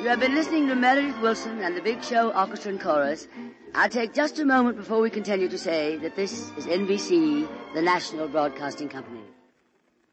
You have been listening to Meredith Wilson and the Big Show Orchestra and Chorus. I'll take just a moment before we continue to say that this is NBC, the National Broadcasting Company.